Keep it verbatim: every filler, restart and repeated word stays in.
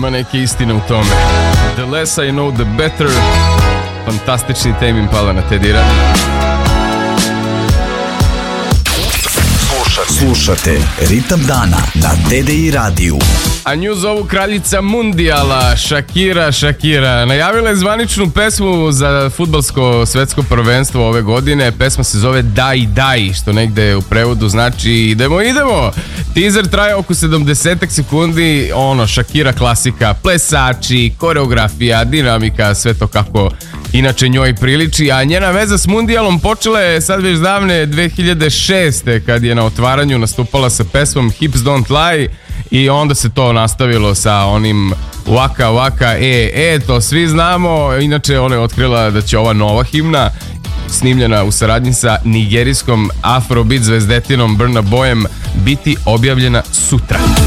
ima neke istine u tome. The less I know, the better. Fantastični Tame Impala na Teddy Radio. Slušate Ritam dana na T D I radiju. A nju zovu kraljica mundijala, Shakira, Shakira. Najavila je zvaničnu pesmu za fudbalsko svetsko prvenstvo ove godine. Pesma se zove Daj, daj, što negde u prevodu znači idemo, idemo. Teaser traje oko sedamdeset sekundi. Ono, Shakira klasika, plesači, koreografija, dinamika, sve to kako inače njoj priliči. A njena veza s mundijalom počela je sad već davne dve hiljade šeste kad je na otvaranju nastupala sa pesmom Hips Don't Lie. I onda se to nastavilo sa onim Waka Waka E E, to svi znamo. Inače ona je otkrila da će ova nova himna, snimljena u saradnji sa nigerijskom afrobeat zvezdetinom Burna Boyem, biti objavljena sutra.